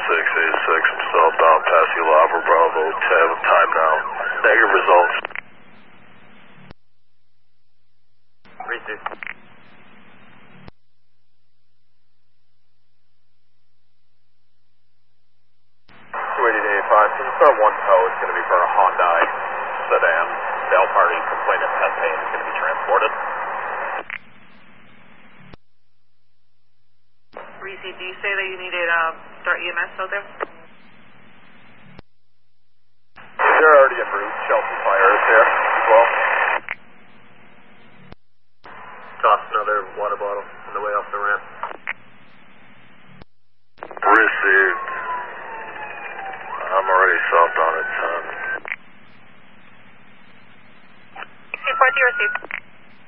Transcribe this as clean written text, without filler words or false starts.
686 southbound Pasilava Bravo, time now. Negative results. Receive. 280-85, can you start one tow? It's going to be for a Hyundai sedan. Bell party complainant methane is going to be transported. Reese, do you say that you needed start EMS out there? They're already en route. Chelsea Fire is there as well. Toss another water bottle on the way off the ramp.